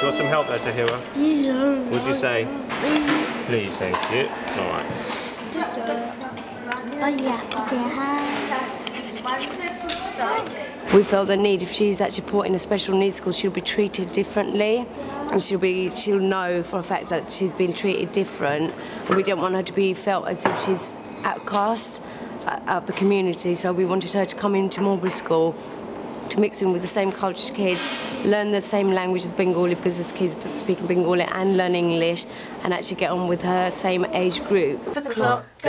you want some help there, Tahira? Yeah. What did you say? Please, thank you. All right. We felt the need, if she's actually put in a special needs school, she'll be treated differently, and she'll know for a fact that she's been treated different, and we don't want her to be felt as if she's outcast out of the community. So we wanted her to come into Mulberry School to mix in with the same culture kids, learn the same language as Bengali, because there's kids speaking Bengali, and learn English, and actually get on with her same age group.